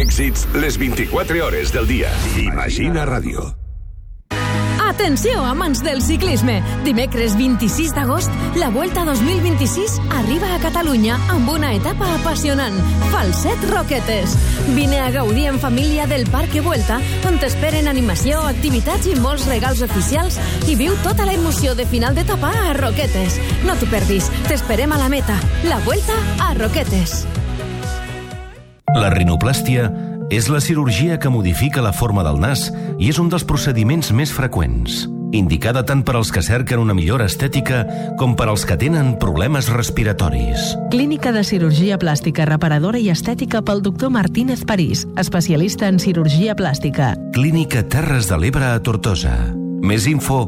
èxits les 24 hores del dia. Imagina Ràdio. Atenció, amants del ciclisme! Dimecres 26 d'agost, la Vuelta 2026 arriba a Catalunya amb una etapa apassionant, Falset Roquetes. Vine a gaudir en família del Parque Vuelta, on t'esperen animació, activitats i molts regals oficials, i viu tota la emoció de final d'etapa a Roquetes. No t'ho perdis, t'esperem a la meta. La Vuelta a Roquetes. La rinoplàstia és la cirurgia que modifica la forma del nas i és un dels procediments més freqüents, indicada tant per als que cerquen una millora estètica com per als que tenen problemes respiratoris. Clínica de cirurgia plàstica reparadora i estètica pel doctor Martínez París, especialista en cirurgia plàstica. Clínica Terres de l'Ebre a Tortosa. Més info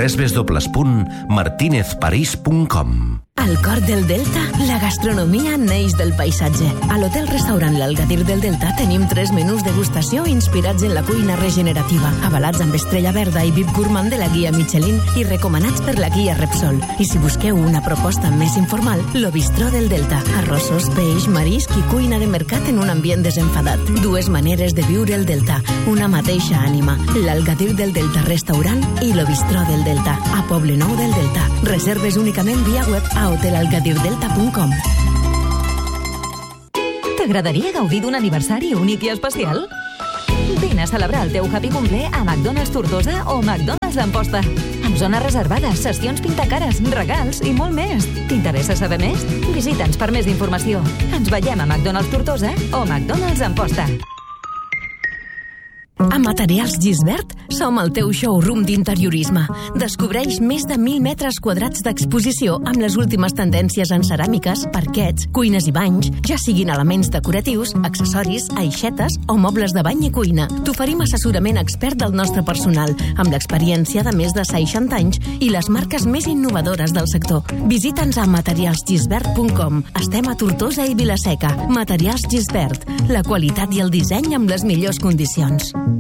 www.martinezparís.com. Al cor del Delta, la gastronomia neix del paisatge. A l'hotel-restaurant L'Algadir del Delta tenim 3 menús degustació inspirats en la cuina regenerativa, avalats amb estrella verda i VIP gourmand de la guia Michelin i recomanats per la guia Repsol. I si busqueu una proposta més informal, lo bistró del Delta. Arrossos, peix, marisc i cuina de mercat en un ambient desenfadat. 2 maneres de viure el Delta, una mateixa ànima. L'Algadir del Delta Restaurant i lo bistró del Delta, a Poblenou del Delta. Reserves únicament via web a hotelalgadirdelta.com. T'agradaria gaudir d'un aniversari únic i especial? Vine a celebrar el teu happy cumple a McDonald's Tortosa o McDonald's Amposta. Amb zones reservades, sessions pintacares, regals i molt més. T'interessa saber més? Visita'ns per més informació. Ens veiem a McDonald's Tortosa o McDonald's Amposta. A Materials Gisbert som el teu showroom d'interiorisme. Descobreix més de 1.000 metres quadrats d'exposició amb les últimes tendències en ceràmiques, parquets, cuines i banys, ja siguin elements decoratius, accessoris, aixetes o mobles de bany i cuina. T'oferim assessorament expert del nostre personal, amb l'experiència de més de 60 anys i les marques més innovadores del sector. Visita'ns a materialsgisbert.com. Estem a Tortosa i Vilaseca. Materials Gisbert, la qualitat i el disseny amb les millors condicions.